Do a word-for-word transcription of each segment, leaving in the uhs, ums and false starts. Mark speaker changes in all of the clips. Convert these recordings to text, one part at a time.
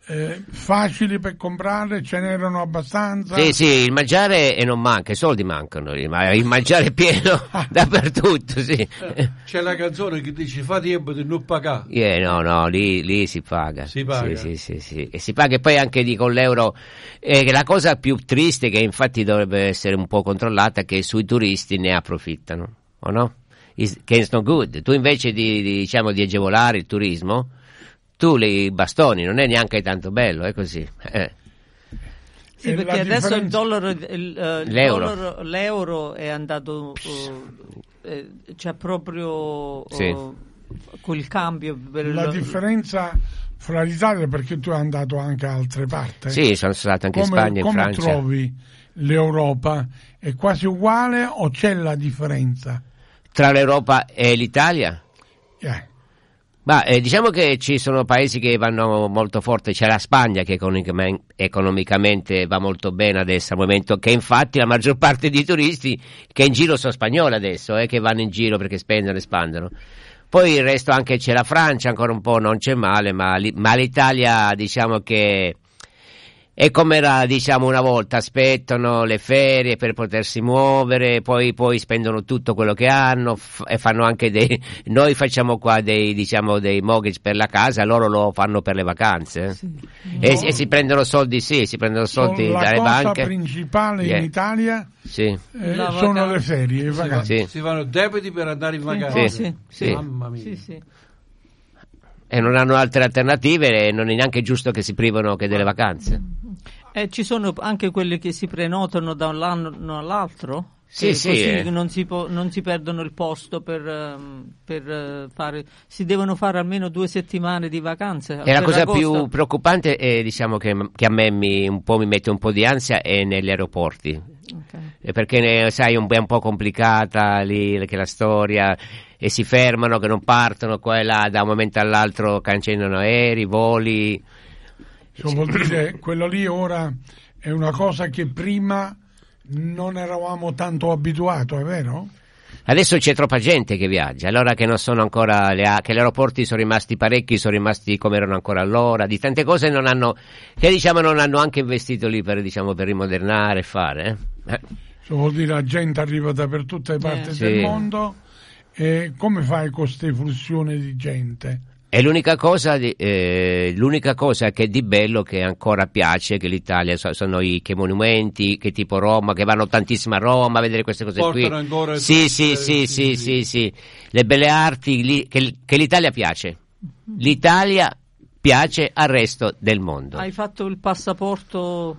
Speaker 1: eh, facili per comprare, ce n'erano abbastanza.
Speaker 2: Sì, sì, il mangiare e non manca, i soldi mancano, ma il mangiare è pieno dappertutto, sì.
Speaker 3: Eh, c'è la canzone che dice fa tempo di non pagare.
Speaker 2: Yeah, no, no, lì, lì si paga.
Speaker 3: Si paga.
Speaker 2: Sì, sì, sì, sì. E si paga, e poi anche di con l'euro. Eh, la cosa più triste, che infatti dovrebbe essere un po' controllata, è che sui turisti ne approfittano, o no? Is, che it's not good. Tu invece di, di, diciamo, di agevolare il turismo, tu li bastoni, non è neanche tanto bello, è così. Eh.
Speaker 4: Sì, perché adesso il dollaro, il, uh,
Speaker 2: l'euro.
Speaker 4: Dollaro, l'euro è andato, uh, eh, c'è proprio uh,
Speaker 2: sì.
Speaker 4: quel cambio. Per
Speaker 1: la
Speaker 4: lo...
Speaker 1: differenza fra l'Italia, perché tu hai andato anche a altre parti.
Speaker 2: Sì, sono stato anche
Speaker 1: come,
Speaker 2: in Spagna e in
Speaker 1: come
Speaker 2: Francia.
Speaker 1: Come trovi l'Europa? È quasi uguale o c'è la differenza?
Speaker 2: Tra l'Europa e l'Italia?
Speaker 1: Yeah.
Speaker 2: Ma eh, diciamo che ci sono paesi che vanno molto forte, c'è la Spagna che economicamente, economicamente va molto bene adesso al momento, che infatti la maggior parte dei turisti che in giro sono spagnoli adesso, eh, che vanno in giro perché spendono e espandono. Poi il resto anche c'è la Francia, ancora un po' non c'è male, ma, ma l'Italia diciamo che è come era, diciamo, una volta, aspettano le ferie per potersi muovere, poi, poi spendono tutto quello che hanno f- e fanno anche dei, noi facciamo qua dei, diciamo, dei mortgage per la casa, loro lo fanno per le vacanze. Sì. E, no. e si prendono soldi, sì, si prendono soldi
Speaker 1: la
Speaker 2: dalle banche.
Speaker 1: La cosa principale yeah. in Italia
Speaker 2: sì.
Speaker 1: eh, sono le ferie, le vacanze.
Speaker 2: Sì.
Speaker 3: Si fanno debiti per andare in vacanza.
Speaker 2: Sì, sì, sì.
Speaker 3: Mamma mia.
Speaker 4: Sì, sì.
Speaker 2: E non hanno altre alternative e non è neanche giusto che si privano che delle vacanze.
Speaker 4: Eh, ci sono anche quelli che si prenotano da un anno all'altro?
Speaker 2: Sì, sì,
Speaker 4: così
Speaker 2: eh.
Speaker 4: non, si po- non si perdono il posto per, um, per uh, fare, si devono fare almeno due settimane di vacanze.
Speaker 2: E la cosa più preoccupante è, diciamo, che, che a me mi, un po' mi mette un po' di ansia è negli aeroporti. Okay. Perché ne, sai, un, è un po' complicata lì che la storia, e si fermano, che non partono qua e là, da un momento all'altro cancellano aerei, voli.
Speaker 1: Cioè, vuol dire, quello lì ora è una cosa che prima non eravamo tanto abituati, è vero?
Speaker 2: Adesso c'è troppa gente che viaggia, allora che non sono ancora le, che gli aeroporti sono rimasti parecchi, sono rimasti come erano ancora allora, di tante cose non hanno, che diciamo non hanno anche investito lì per, diciamo, per rimodernare e fare. Eh? Eh.
Speaker 1: Cioè, vuol dire la gente arriva da per tutte le parti
Speaker 2: eh,
Speaker 1: del
Speaker 2: sì.
Speaker 1: mondo, e come fai con queste flussioni di gente?
Speaker 2: È l'unica cosa, di, eh, l'unica cosa che di bello che ancora piace, che l'Italia sono i che monumenti, che tipo Roma, che vanno tantissimo a Roma a vedere queste cose
Speaker 3: portano
Speaker 2: qui.
Speaker 3: Ancora
Speaker 2: sì, sì, sì, sì, sì, sì, le belle arti, li, che, che l'Italia piace. L'Italia piace al resto del mondo.
Speaker 4: Hai fatto il passaporto,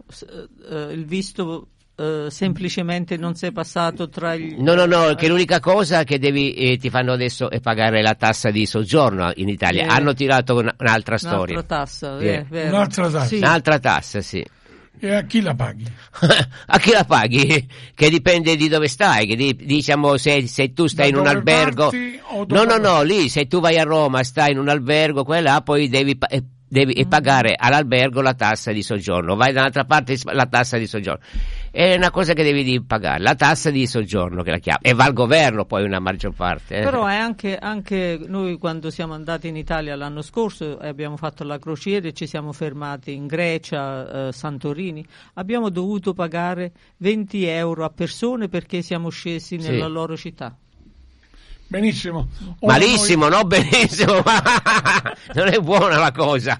Speaker 4: eh, il visto... Uh, semplicemente non sei passato tra gli...
Speaker 2: No, no, no, che l'unica cosa che devi eh, ti fanno adesso è pagare la tassa di soggiorno in Italia. Eh, Hanno tirato una, un'altra storia.
Speaker 4: Un'altra tassa,
Speaker 2: yeah.
Speaker 4: eh, vero.
Speaker 1: Un'altra tassa.
Speaker 4: Sì.
Speaker 2: Un'altra tassa, sì.
Speaker 1: E a chi la paghi?
Speaker 2: A chi la paghi? Che dipende di dove stai, che di, diciamo se, se tu stai
Speaker 1: da
Speaker 2: in un albergo... No, no, no, lì se tu vai a Roma, stai in un albergo, quella poi devi... Eh, devi mm. pagare all'albergo la tassa di soggiorno, vai da un'altra parte la tassa di soggiorno, è una cosa che devi pagare, la tassa di soggiorno che la chiama, e va al governo poi una maggior parte. Eh.
Speaker 4: Però è anche, anche noi quando siamo andati in Italia l'anno scorso e abbiamo fatto la crociera e ci siamo fermati in Grecia, eh, Santorini, abbiamo dovuto pagare venti euro a persone perché siamo scesi nella sì. loro città.
Speaker 1: Benissimo.
Speaker 2: Ora Malissimo, noi... no benissimo, non è buona la cosa.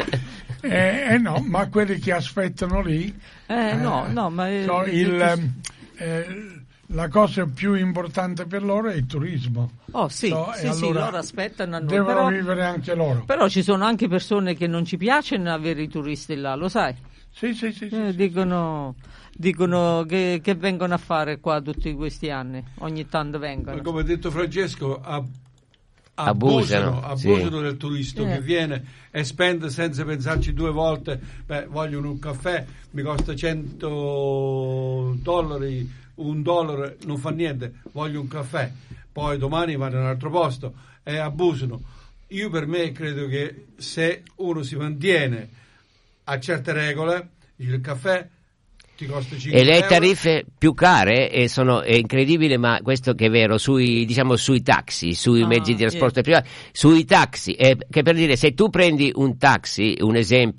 Speaker 1: Eh, eh no, ma quelli che aspettano lì...
Speaker 4: Eh, eh no, no, ma... È,
Speaker 1: so, il, che... eh, la cosa più importante per loro è il turismo.
Speaker 4: Oh sì,
Speaker 1: so,
Speaker 4: sì, sì, loro aspettano a noi.
Speaker 1: Devono
Speaker 4: però,
Speaker 1: vivere anche loro.
Speaker 4: Però ci sono anche persone che non ci piacciono avere i turisti là, lo sai?
Speaker 1: Sì, sì, sì.
Speaker 4: Eh,
Speaker 1: sì
Speaker 4: dicono... Dicono che, che vengono a fare qua tutti questi anni, ogni tanto vengono.
Speaker 3: Ma come ha detto Francesco, ab-
Speaker 2: abusano,
Speaker 3: abusano, abusano
Speaker 2: sì.
Speaker 3: del turista
Speaker 4: eh.
Speaker 3: che viene e spende senza pensarci due volte. Beh, vogliono un caffè, mi costa cento dollari, un dollaro non fa niente, voglio un caffè, poi domani vanno in un altro posto e abusano. Io per me credo che se uno si mantiene a certe regole, il caffè
Speaker 2: e le tariffe più care e sono è incredibile, ma questo che è vero sui diciamo sui taxi, sui ah, mezzi di trasporto yeah. privati, sui taxi, eh, che per dire se tu prendi un taxi, un esempio